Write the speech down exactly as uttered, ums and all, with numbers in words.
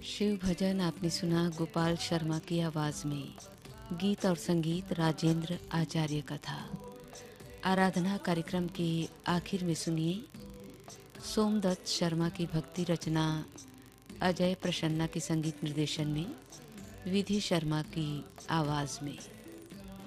शिव भजन आपने सुना गोपाल शर्मा की आवाज में। गीत और संगीत राजेंद्र आचार्य का था। आराधना कार्यक्रम के आखिर में सुनिए सोमदत्त शर्मा की भक्ति रचना अजय प्रसन्ना के संगीत निर्देशन में विधि शर्मा की आवाज में।